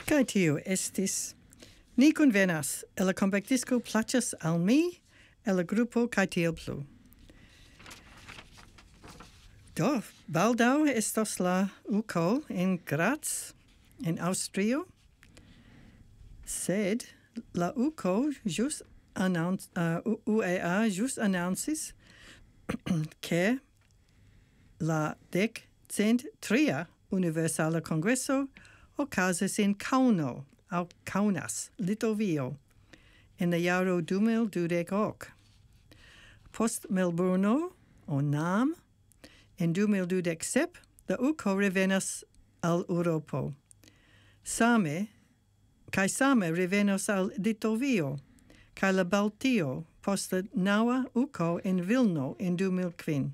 Kai tio estis. Ni convenas, el compactisco plaĉas al mi, el grupo kaj tiel plu. Do, baldaŭ estos la UCO en Graz, en Aŭstrio, sed la UCO UEA ĵus announcis ke la 103. Universala Congreso okazis in Kauno, au Kaunas, Litovio, en la jaro 2028. Post Melburno, o Nam, en 2027, la UCO revenas al Europo. Same revenos al Litovio, kaj la Baltio post la naŭa UCO en Vilno en 2005.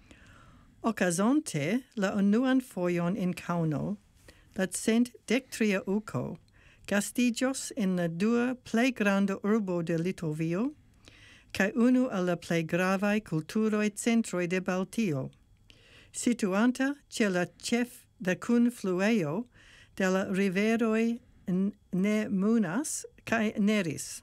Okazonte la unuan fojon en Kauno, la 113. UCO gastiĝos en la dua plej granda urbo de Litovio kaj unu el la plej gravaj kulturaj centroj de Baltio, situanta ĉe la kunfluejo de la riveroj Nemunas kaj Neris.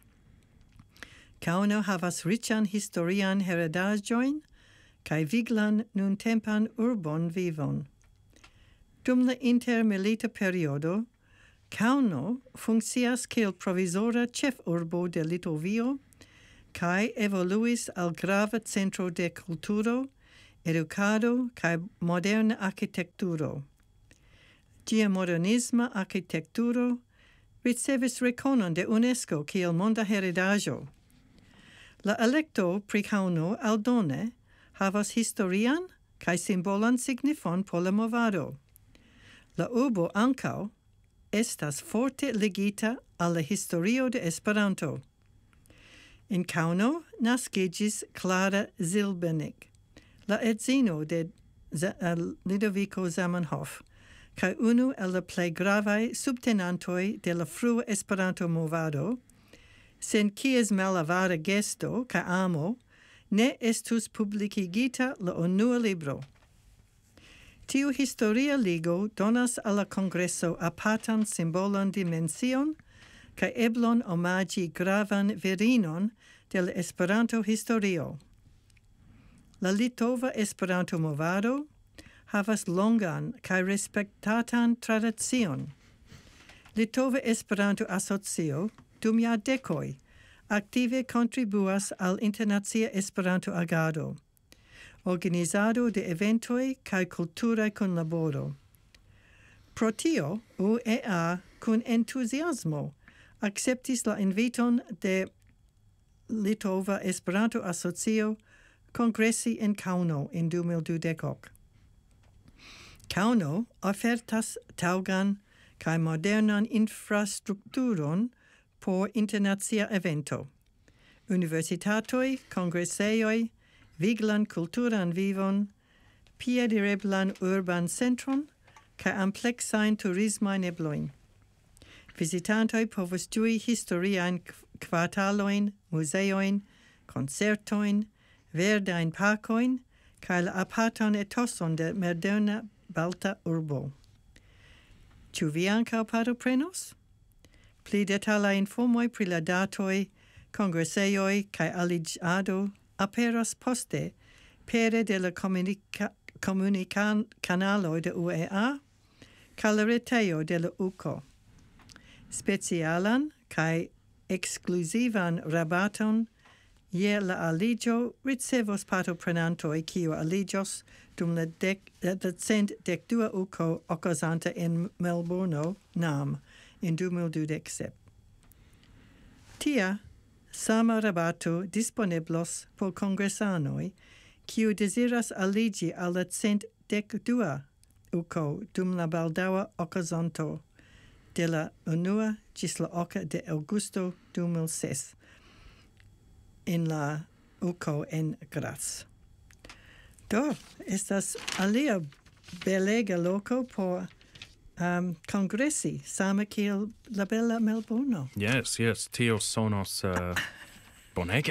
Kauno havas riĉan historian heredaĵojn kaj viglan nuntempan urbon vivon. Dum la intermilita periodo, Kauno funkcias kiel provizora ĉefurbo de Litovio kaj evoluis al grava centro de kulturo, edukado kaj moderna arkitekturo. Ĝia modernisma arkitekturo ricevis rekonon de UNESCO kiel monda heredaĵo. La elekto pri Kauno aldone havas historian kaj simbolan signifon por la movado. La urbo ankaŭ estas forte ligita al la historio de Esperanto. En Kauno naskiĝis Clara Zilbernik, la edzino de Ludovico Zamenhof, kaj unu el la plej gravaj subtenantoj de la frua Esperanto-movado, sen kies malavara gesto kaj amo ne estus publikigita la unua libro. Tiu historia ligo donas al la kongreso apartan simbolan dimension kaj eblon omaĝi gravan virinon de la Esperanto-historio. La litova Esperanto-movado havas longan kaj respektatan tradicion. Litova Esperanto-asocio dum jardekoj active contribuas al internacia Esperanto-agado, organizado de eventoj kaj kulturaj kunlaboro. Pro tio, UEA kun entuziasmo akceptis la inviton de Litova Esperanto-asocio kongresi en Kauno en 2020. Kauno ofertas taŭgan kaj modernan infrastrukturon por internacia evento. Universitatoj, kongresejoj, viglan kulturan vivon, piedireblan urban centron kaj ampleksain turismajn eblojn. Visitantoj povos ĝui historiajn kvartalojn, muzeojn, koncertojn, verdajn parkojn kaj la apartan etoson de moderna balta urbo. Ĉu vi ankaŭ partoprenos? Pli detalaj informoj pri la datoj, kongresejoj kaj aliĝado aperas poste pere de la komunikanaloj de UEA kaj la retejo de la UCO. Specialan kaj ekskluzivan rabaton je la aliĝo ricevos partoprenantoj kiu aliĝos dum la 112. UCO okazanta en Melburno, Nam, en 2027. Tia sama rabato disponeblos por kongresanoj kiu deziras aliĝi al la 112. UCO dum la baldaŭa okazonto de la 1. ĝis la 8. de aŭgusto 2006 en la UCO en Graz. Do, estas alia belega loko por congresi, same kiel la bella Melburno. Yes, tio sonos bonege.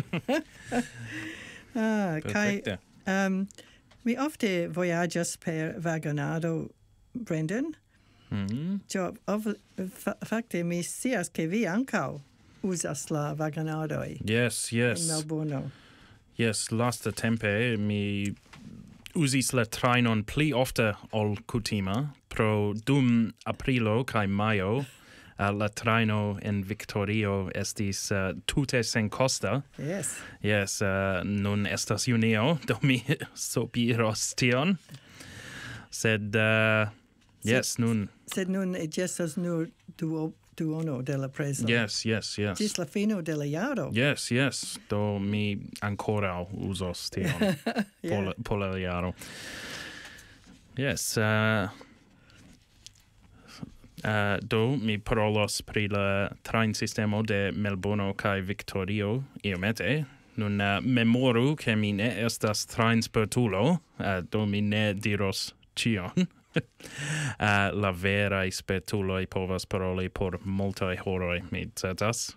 Perfecte. Mi ofte vojaĝas per vagonado, Brendan, Jo, fakte mi scias che vi ankaŭ uzas la vaganadoj Yes, en yes. Melbourno. Yes, lasta tempe mi uzis la trainon pli ofte ol kutima pro dum aprilo kai maio la traino en Victorio estis tute sen costa. Yes. Yes, nun estas junio, do mi sopiros tion. Sed, yes, nun. Sed nun gestas nur duono de la prezo. Yes, yes, yes. Gis la fino de la jaro. Yes, yes. Do mi ancora usos tion Yeah. por la jaro. Yes, do mi parolos pri la train sistemo de Melbourno kai Victorio iomete. Nun memoru che mi ne estas trainspertulo, do mi ne diros cion. La verai spertuloi povas paroli por multae horoi, mi certas.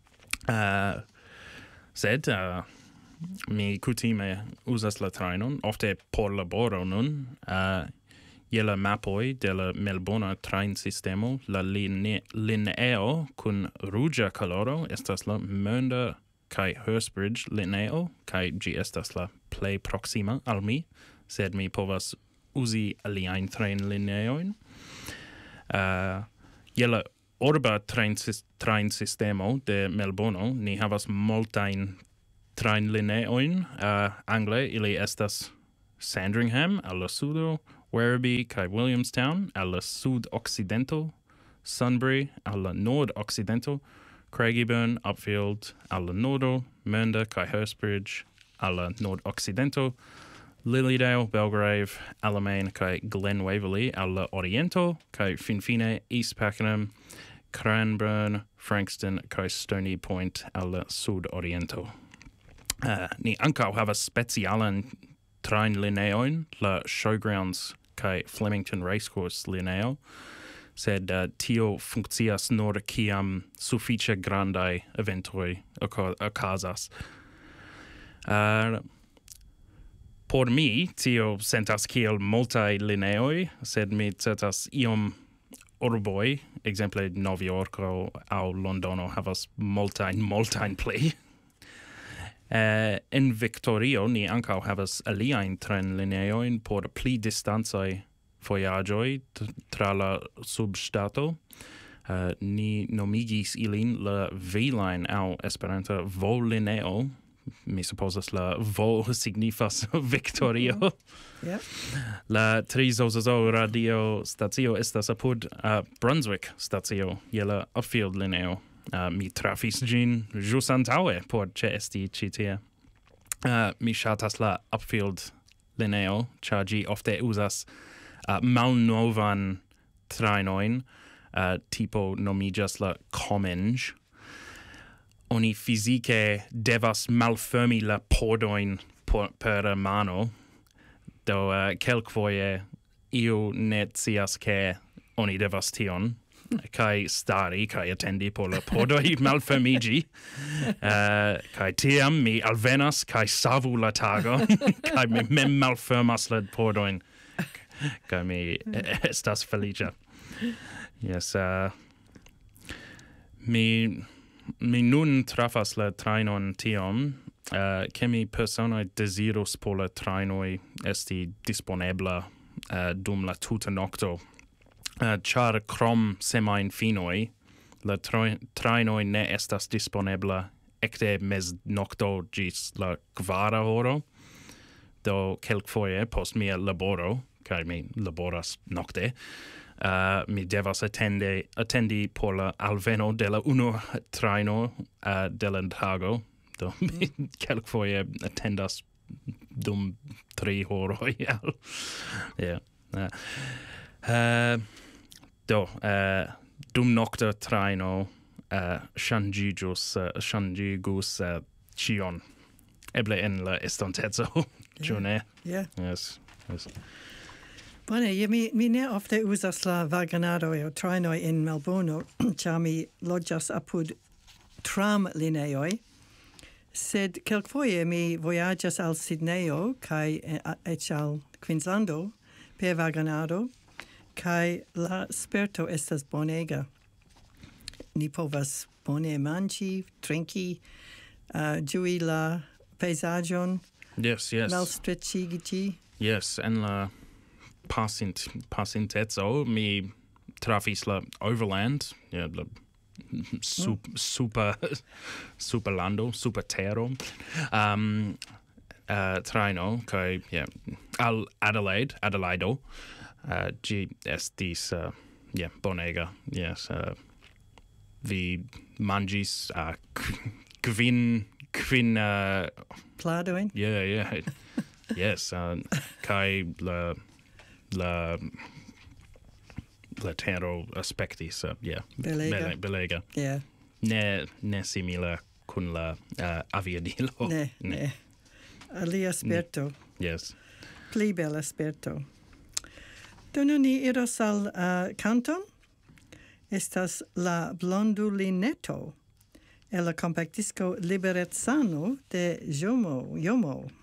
Sed mi kutime uzas la trainon, ofte por laboro nun, je la mapoi de la Melbourna train sistemo, la lineo kun ruĝa coloro estas la Mernda kai Hurstbridge lineo, kai gi estas la plej proxima al mi, sed mi povas uzi aliajn train lineojn. Je la urba train sistemo de Melbourno, ni havas multajn train lineojn. Angle ili estas Sandringham al la sudo, Werribee kai Williamstown al la sud-occidento, Sunbury al la nord-occidento, Craigieburn, Upfield al la nordo, Mernda kai Hurstbridge al la nord-occidento, Lilydale, Belgrave, Alamein kai Glen Waverley al la oriento, kai finfine East Pakenham, Cranbourne, Frankston kai Stony Point al la sud-oriento. Ni ankaŭ havas specialan train lineojn, la Showgrounds kai Flemington Racecourse lineo, sed tio funkcias nur kiam sufiĉe grandaj eventoj okazas. Por mi, tio sentas kiel multaj lineoj, sed mi certas iom urboj, ekzemple Novjorko aŭ Londono havas multajn pli. En Victorio ni ankaŭ havas aliajn trenlineojn por pli distancaj vojaĝoj tra la subŝtato. Ni nomigis ilin la V-line aŭ Esperanta volineo. Mi supposas la vo signifas Victorio. Yeah. La Trizozozo radio stacio estas apud Brunswick stacio je la Upfield lineo. Mi trafis gin jus antaŭe por ĉeesti ĉi tie. Mi ŝatas la Upfield lineo, ĉar ĝi ofte uzas malnovan trajnojn, tipo nomiĝas la Comenge. Oni fizike devas malfermi la pordojn per mano, do kelkfoje iu ne scias ke oni devas tion, kai stari kai attendi por la pordoj malfermiĝi. Kai tiam mi alvenas kai savu la tagon, kai mi mem malfermas la pordojn, kai mi estas feliĉa. Yes, mi nun trafas la trainon tiom, che mi personae desirus por la trainoi esti disponebla dum la tuta nocto. Char krom semain finoi, la trainoi ne estas disponebla ekde mez nocto gis la kvara horo. Do kelkfoje post mia laboro, kai mi laboras nocte, mi devas attendi por la alveno de la unua traino de la tago. Do mi kelkfoje attendas dum 3 horoj. Yeah. Dum nocta traino ŝanĝigus ĉion. Eble en la estonteco, ĉu ne? Yeah. Yes. Bone, mi ne ofte uzas la vaganadoj o trajnoj en Melbourno, ĉar mi loĝas apud tramlineoj, sed kelkfoje mi vojaĝas al Sidnejo kaj eĉ al Queenslando per vaganado, kai la sperto estas bonega. Ni povas bone mangi, trinki, ĝui la pejzaĝon, Yes. malstreĉigi. Yes, en la pasintezo mi trafis la Overland, la superlando, supertero, traino, kai al Adelaido, gi estis, bonega, yes, vi mangis kvin Pladoin? yes, kai la tero aspectis, belega. Yeah. Ne simila kun la aviadilo. Ne. Alia sperto. Yes. Pli bella sperto. Do nun ni iros al canton. Estas la blondulineto el la compactisco Liberezzano de Jomo.